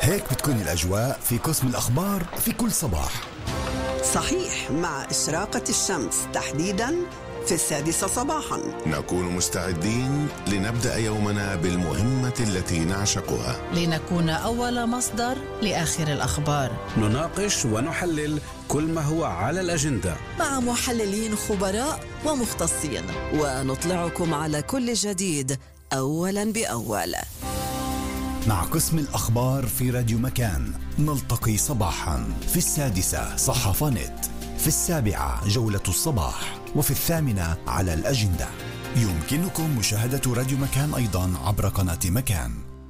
هيك بتكون الأجواء في قسم الأخبار في كل صباح. صحيح، مع إشراقة الشمس تحديداً في 6 صباحاً نكون مستعدين لنبدأ يومنا بالمهمة التي نعشقها، لنكون أول مصدر لآخر الأخبار. نناقش ونحلل كل ما هو على الأجندة مع محللين خبراء ومختصين، ونطلعكم على كل جديد أولاً بأول. مع قسم الأخبار في راديو مكان نلتقي صباحا في 6 صحافة نت، في 7 جولة الصباح، وفي 8 على الأجندة. يمكنكم مشاهدة راديو مكان أيضا عبر قناة مكان.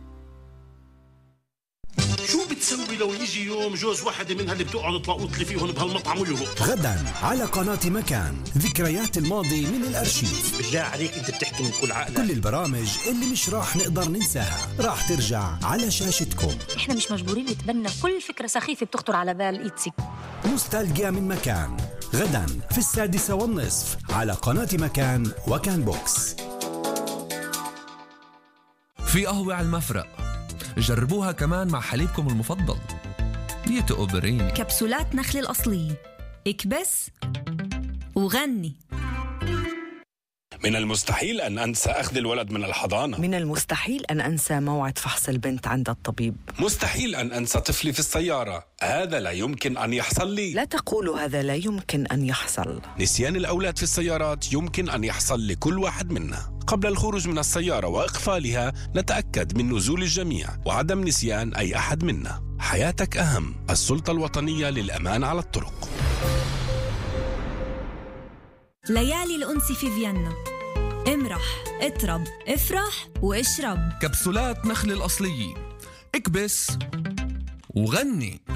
شو بتسوي لو يجي يوم جوز واحدة منها اللي بتقعد تلاقوط لي فيهم بهالمطعم ويهرب؟ غدا على قناة مكان ذكريات الماضي من الأرشيف. بالله عليك انت بتحكي من كل عقلك. كل البرامج اللي مش راح نقدر ننساها راح ترجع على شاشتكم. احنا مش مجبورين نتبنى كل فكرة سخيفة بتخطر على بال إيتسي. نوستالجيا من مكان غدا في 6:30 على قناة مكان وكان بوكس. في قهوة على المفرق، جربوها كمان مع حليبكم المفضل ديتو أوبرين. كبسولات نخل الأصلية، اكبس وغني. من المستحيل أن أنسى أخذ الولد من الحضانة. من المستحيل أن أنسى موعد فحص البنت عند الطبيب. مستحيل أن أنسى طفلي في السيارة. هذا لا يمكن أن يحصل لي. لا تقولوا هذا لا يمكن أن يحصل. نسيان الأولاد في السيارات يمكن أن يحصل لكل واحد منا. قبل الخروج من السيارة وإقفالها نتأكد من نزول الجميع وعدم نسيان أي أحد منا. حياتك أهم. السلطة الوطنية للأمان على الطرق. ليالي الأنس في فيينا، امرح، اطرب، افرح واشرب. كبسولات نخل الأصلية، اكبس وغني.